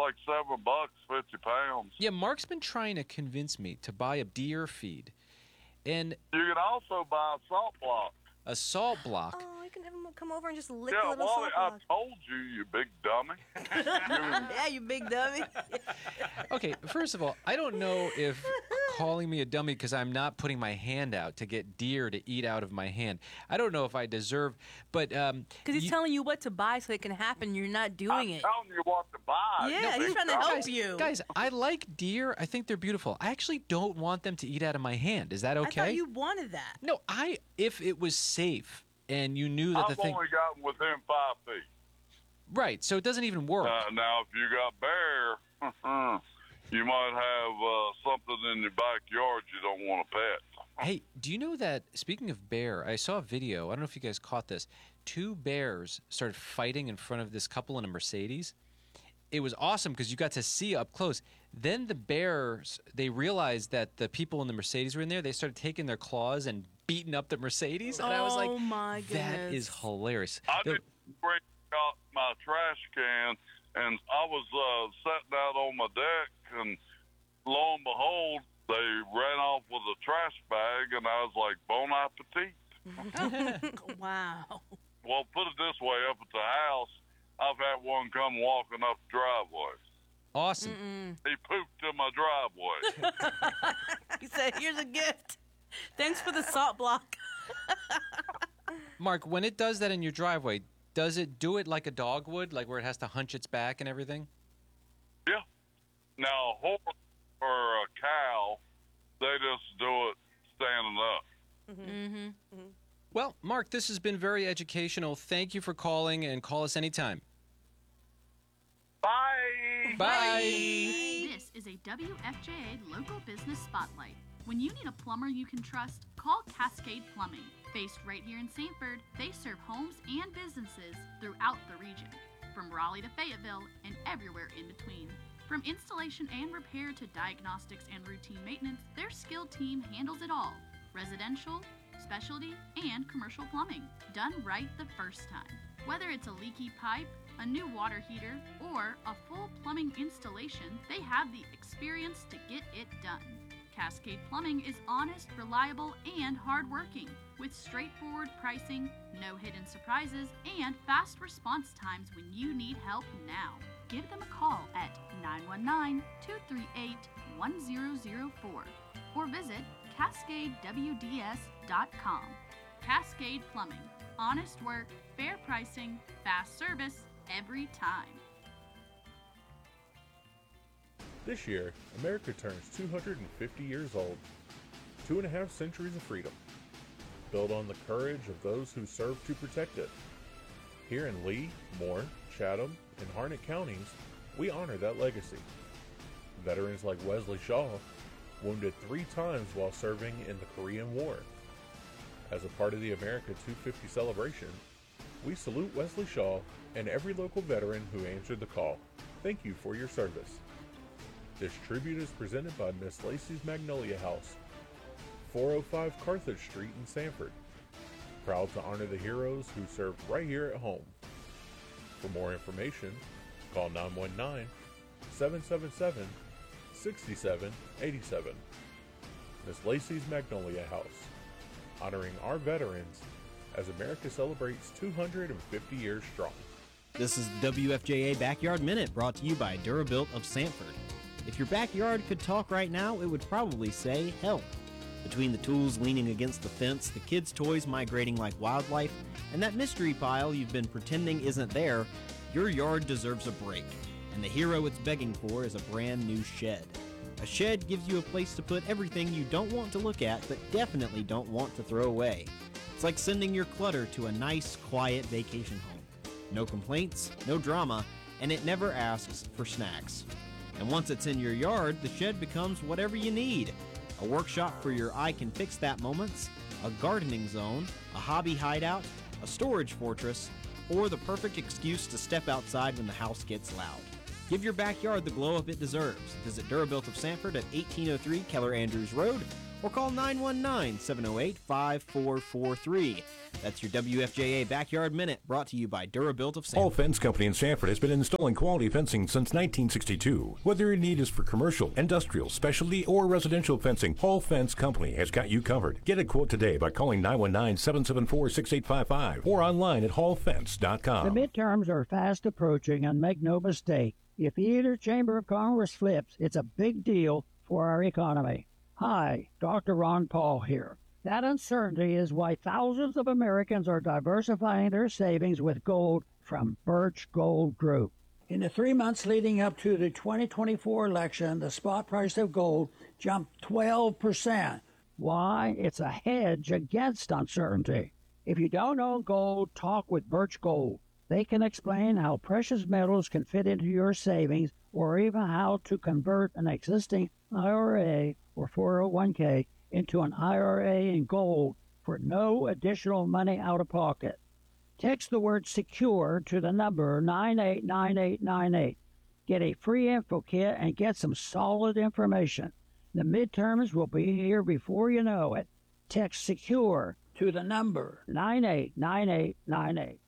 like $7, 50 pounds. Yeah, Mark's been trying to convince me to buy a deer feed. And you can also buy a salt block. A salt block? Oh, you can have him come over and just lick yeah, a little Wally, salt block. I told you, you big dummy. Yeah, you big dummy. Okay, first of all, I don't know if calling me a dummy because I'm not putting my hand out to get deer to eat out of my hand. I don't know if I deserve, but... Because he's telling you what to buy so it can happen. You're not doing it. I'm telling you what to buy. Yeah, he's trying to help you. Guys, I like deer. I think they're beautiful. I actually don't want them to eat out of my hand. Is that okay? I thought you wanted that. No, if it was safe and you knew that the thing... I've only gotten within 5 feet. Right, so it doesn't even work. Now, if you got bear, you might have something in your backyard you don't want to pet. Hey, do you know that, speaking of bear, I saw a video, I don't know if you guys caught this, 2 bears started fighting in front of this couple in a Mercedes. It was awesome because you got to see up close. Then the bears, they realized that the people in the Mercedes were in there. They started taking their claws and beating up the Mercedes. And I was like, my goodness. That is hilarious. I did bring out my trash can, and I was sitting out on my deck, and lo and behold, they ran off with a trash bag, and I was like, bon appetit. Wow. Well, put it this way, up at the house, I've had one come walking up the driveway. Awesome. He pooped in my driveway. He said, here's a gift. Thanks for the salt block. Mark, when it does that in your driveway, does it do it like a dog would, like where it has to hunch its back and everything? Yeah. Now, a horse or a cow, they just do it standing up. Mm-hmm. Well, Mark, this has been very educational. Thank you for calling, and call us anytime. Bye. Bye. This is a WFJA Local Business Spotlight. When you need a plumber you can trust, call Cascade Plumbing. Based right here in Sanford, they serve homes and businesses throughout the region, from Raleigh to Fayetteville and everywhere in between. From installation and repair to diagnostics and routine maintenance, their skilled team handles it all. Residential, specialty, and commercial plumbing, done right the first time. Whether it's a leaky pipe, a new water heater, or a full plumbing installation, they have the experience to get it done. Cascade Plumbing is honest, reliable, and hardworking, with straightforward pricing, no hidden surprises, and fast response times when you need help now. Give them a call at 919-238-1004 or visit CascadeWDS.com. Cascade Plumbing. Honest work, fair pricing, fast service, every time. This year, America turns 250 years old. 2.5 centuries of freedom, built on the courage of those who served to protect it. Here in Lee, Moore, Chatham, and Harnett counties, we honor that legacy. Veterans like Wesley Shaw, wounded 3 times while serving in the Korean War. As a part of the America 250 celebration, we salute Wesley Shaw and every local veteran who answered the call. Thank you for your service. This tribute is presented by Miss Lacey's Magnolia House, 405 Carthage Street in Sanford. Proud to honor the heroes who served right here at home. For more information, call 919-777-6787. Miss Lacey's Magnolia House, honoring our veterans as America celebrates 250 years strong. This is the WFJA Backyard Minute, brought to you by Durabuilt of Sanford. If your backyard could talk right now, it would probably say help. Between the tools leaning against the fence, the kids' toys migrating like wildlife, and that mystery pile you've been pretending isn't there, your yard deserves a break. And the hero it's begging for is a brand new shed. A shed gives you a place to put everything you don't want to look at, but definitely don't want to throw away. It's like sending your clutter to a nice, quiet vacation home. No complaints, no drama, and it never asks for snacks. And once it's in your yard, the shed becomes whatever you need. A workshop for your I can fix that moments, a gardening zone, a hobby hideout, a storage fortress, or the perfect excuse to step outside when the house gets loud. Give your backyard the glow up it deserves. Visit Durabuilt of Sanford at 1803 Keller Andrews Road or call 919-708-5443. That's your WFJA Backyard Minute, brought to you by Durabuilt of Hall Sanford. Fence Company in Sanford has been installing quality fencing since 1962. Whether your need is for commercial, industrial, specialty, or residential fencing, Hall Fence Company has got you covered. Get a quote today by calling 919-774-6855 or online at hallfence.com. The midterms are fast approaching, and make no mistake, if either chamber of Congress flips, it's a big deal for our economy. Hi, Dr. Ron Paul here. That uncertainty is why thousands of Americans are diversifying their savings with gold from Birch Gold Group. In the 3 months leading up to the 2024 election, the spot price of gold jumped 12%. Why? It's a hedge against uncertainty. If you don't own gold, talk with Birch Gold. They can explain how precious metals can fit into your savings, or even how to convert an existing IRA or 401k into an IRA in gold for no additional money out of pocket. Text the word SECURE to the number 989898. Get a free info kit and get some solid information. The midterms will be here before you know it. Text SECURE to the number 989898.